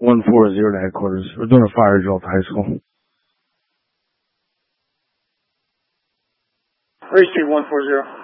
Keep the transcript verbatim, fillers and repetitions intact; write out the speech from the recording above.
one four zero to headquarters. We're doing a fire drill at the high school. Race Street one four zero.